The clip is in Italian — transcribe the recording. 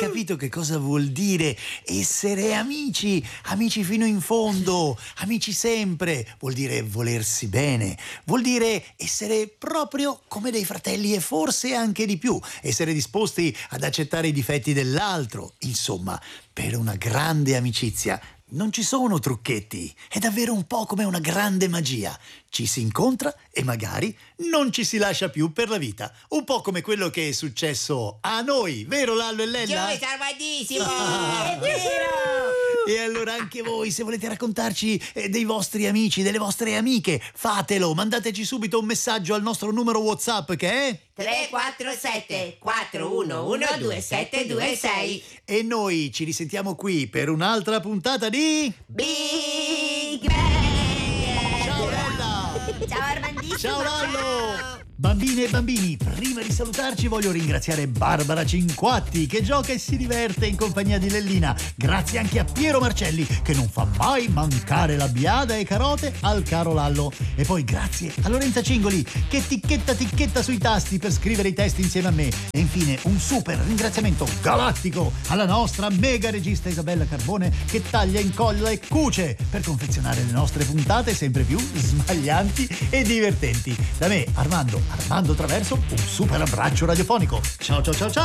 capito che cosa vuol dire essere amici, amici fino in fondo, amici sempre, vuol dire volersi bene, vuol dire essere proprio come dei fratelli e forse anche di più, essere disposti ad accettare i difetti dell'altro. Insomma, per una grande amicizia non ci sono trucchetti, è davvero un po' come una grande magia. Ci si incontra e magari non ci si lascia più per la vita. Un po' come quello che è successo a noi, vero Lallo e Lella? Giù, salvatissimo! È vero! E allora anche voi, se volete raccontarci dei vostri amici, delle vostre amiche, fatelo, mandateci subito un messaggio al nostro numero WhatsApp che è 347 411 2726. e noi ci risentiamo qui per un'altra puntata di Big Bang! Ciao Lella! Ciao Armandissimo! Ciao Lallo! Bambine e bambini, prima di salutarci voglio ringraziare Barbara Cinquatti che gioca e si diverte in compagnia di Lellina. Grazie anche a Piero Marcelli che non fa mai mancare la biada e carote al caro Lallo. E poi grazie a Lorenza Cingoli che ticchetta sui tasti per scrivere i testi insieme a me. E infine un super ringraziamento galattico alla nostra mega regista Isabella Carbone che taglia, incolla e cuce per confezionare le nostre puntate sempre più smaglianti e divertenti. Da me, Armando Traverso, un super abbraccio radiofonico. Ciao ciao ciao ciao!